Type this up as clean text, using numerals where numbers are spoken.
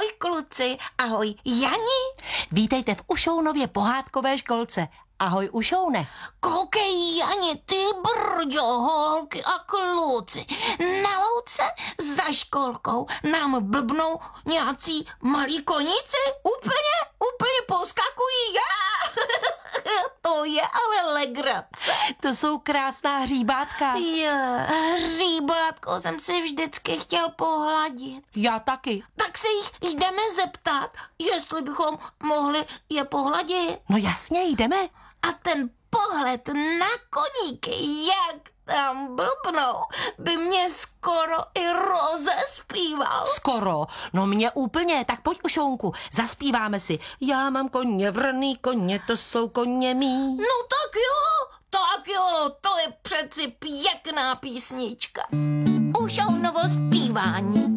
Ahoj kluci, ahoj Jani. Vítejte v Ušounově pohádkové školce. Ahoj Ušoune. Koukej Jani, ty brďo, holky a kluci. Na louce za školkou nám blbnou nějací malí koníci. Úplně poskakují. To je ale legrace. To jsou krásná hříbátka. Hříbátko jsem si vždycky chtěl pohladit. Já taky. Tak se jich jdeme zeptat, jestli bychom mohli je pohladit. No jasně, jdeme. A ten pohled na koníky, jak tam blbnou, by mě skoro i rozespíval. Skoro. No mě úplně. Tak pojď Ušounku, zaspíváme si. Já mám koně, vrný koně, to jsou koně mý. No tak jo, to je přeci pěkná písnička. Ušounovo zpívání.